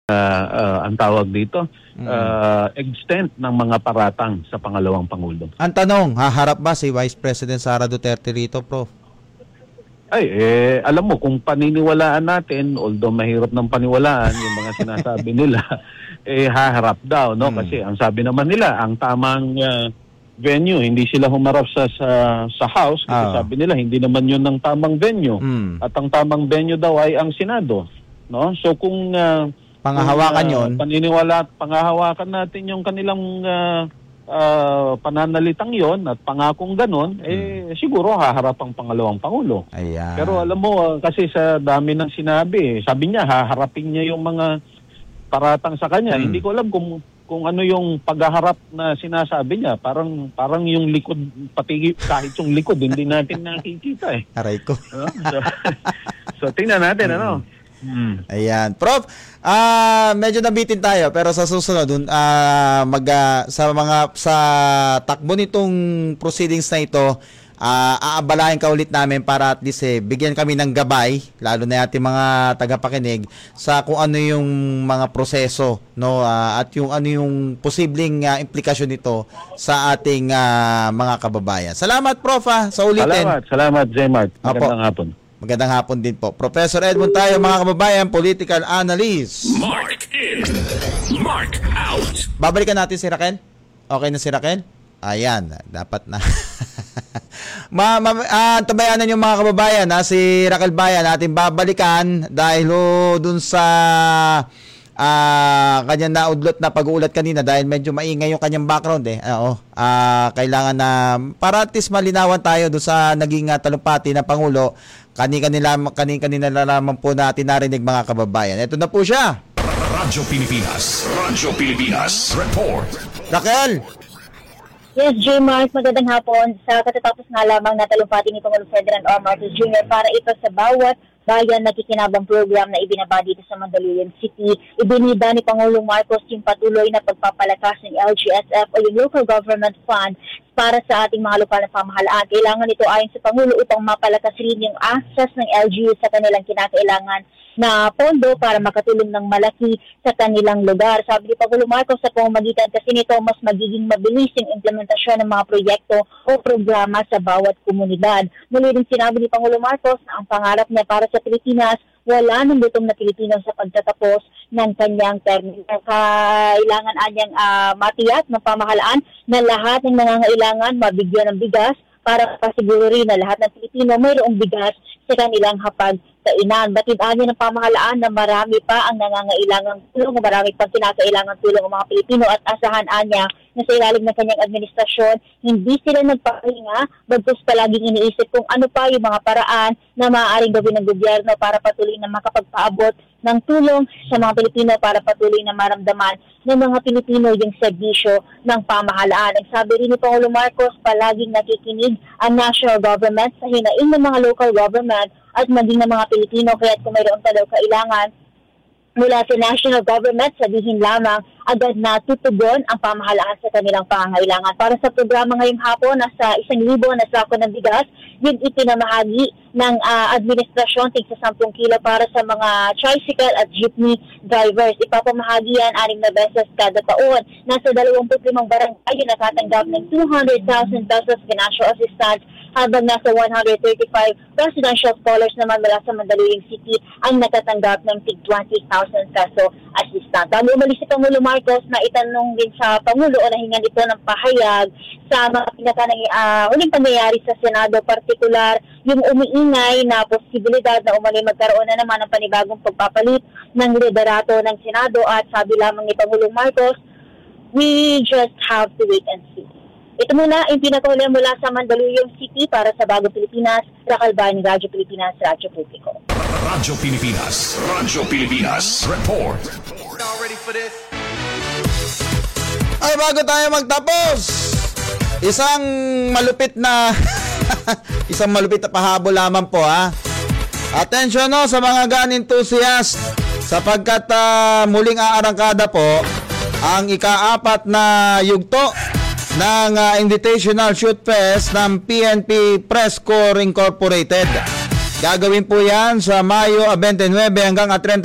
ang tawag dito, extent ng mga paratang sa pangalawang Pangulo. Ang tanong, haharap ba si Vice President Sara Duterte rito, Prof? Alam mo, kung paniniwalaan natin, although mahirap ng paniwalaan yung mga sinasabi nila, haharap daw, no? Kasi ang sabi naman nila, ang tamang venue, hindi sila humarap sa House, kasi sabi nila, hindi naman yun ng tamang venue. At ang tamang venue daw ay ang Senado, no? So kung pangahawakan yon, pangahawakan natin yung kanilang pananalitang yon at pangakong ganon, siguro haharap ang pangalawang Pangulo. Ayan. Pero alam mo, kasi sa dami ng sinabi, sabi niya, haharapin niya yung mga paratang sa kanya. Hindi ko alam kung ano yung paghaharap na sinasabi niya. Parang yung likod, pati kahit yung likod, hindi natin nakikita eh. Aray ko. So tingnan natin, ano? Ayan. Prof, medyo nabitin tayo pero sa susunod sa takbo nitong proceedings na ito, aabalahin ka ulit namin para at least bigyan kami ng gabay, lalo na ating mga tagapakinig, sa kung ano yung mga proseso, no, at yung ano yung posibleng implikasyon nito sa ating mga kababayan. Salamat, Prof, sa ulitin. Salamat, J-Mart. Magandang hapon. Magandang hapon din po. Professor Edmund tayo, mga kababayan, political analyst. Mark in, mark out. Babalikan natin si Raquel. Okay na si Raquel? Ayan, dapat na. Tabayanan yung mga kababayan, si Raquel Bayan natin babalikan dahil dun sa kanyang naudlot na pag-uulat kanina dahil medyo maingay yung kanyang background kailangan na para at least malinawan tayo doon sa naging talumpati ng Pangulo. Kanina nalaman po natin narinig, mga kababayan. Ito na po siya. Radyo Pilipinas Report. Raquel. Yes, J. Mark, magandang hapon. Sa katatapos nga lamang na talumpati ni Pangulong Ferdinand R. Marcos Jr. para ito sa bawat bayan nakikinabang program na ibinaba dito sa Mandaluyong City. Ibinida ni Pangulong Marcos yung patuloy na pagpapalakas ng LGSF o yung Local Government Fund para sa ating mga lokal na pamahalaan. Kailangan ito ayon sa Pangulo upang mapalakas rin yung access ng LGU sa kanilang kinakailangan na pondo para makatulong ng malaki sa kanilang lugar. Sabi ni Pangulong Marcos, sa pamamagitan kasi nito, mas magiging mabilis yung implementasyon ng mga proyekto o programa sa bawat komunidad. Muli rin sinabi ni Pangulong Marcos na ang pangarap niya para sa Pilipinas, wala ng gutom na Pilipino sa pagtatapos ng kanyang termino. Kailangan anyang matiyak ng pamahalaan na lahat ng nangangailangan mabigyan ng bigas para pasiguro rin na lahat ng Pilipino mayroong bigas sa kanilang hapagkainan. Batid-ani ng pamahalaan na marami pa ang nangangailangang tulong, marami pang kinakailangan tulong ang mga Pilipino at asahan niya na sa ilalim ng kanyang administrasyon, hindi sila nagpapahinga, bagkus palaging iniisip kung ano pa yung mga paraan na maaaring gawin ng gobyerno para patuloy na makapagpaabot ng tulong sa mga Pilipino para patuloy na maramdaman ng mga Pilipino yung serbisyo ng pamahalaan. Ang sabi rin ni Pangulong Marcos, palaging nakikinig ang national government sa hinaing ng mga local government at maging ng mga Pilipino, kaya kung mayroon talagang kailangan mula sa national government, sabihin lamang agad na tutugon ang pamahalaan sa kanilang pangangailangan. Para sa programa ngayong hapon, nasa 1,000 na sako ng bigas, yun ipinamahagi ng administrasyon tig sa 10 kilo para sa mga tricycle at jeepney drivers. Ipapamahagi yan 6 na beses kada taon. Nasa 25 barangay yung nakatanggap ng 200,000 pesos financial assistance, habang nasa 135 residential scholars naman mula sa Mandaluyong City ang nakatanggap ng tig 20,000 peso assistance. Bago umalis si Pangulo Marcos, na itanong din sa Pangulo o nahingan ito ng pahayag sa mga huling pangyayari sa Senado, partikular yung umiingay na posibilidad na umali magkaroon na naman ng panibagong pagpapalit ng liderato ng Senado, at sabi lamang ni Pangulong Marcos, we just have to wait and see. Ito muna ang pinakahuli mula sa Mandaluyong City para sa Bagong Pilipinas, Raquel Bayan, Radyo Pilipinas, Radyo Publiko. Radyo Pilipinas Report. Ready for this? Ay, bago tayo magtapos, isang malupit na pahabol lamang po, Attention sa mga gun enthusiast, sapagkat muling aarangkada po ang ika-4 na yugto ng Invitational Shoot Fest ng PNP Press Corps Incorporated. Gagawin po yan sa Mayo 29 hanggang 30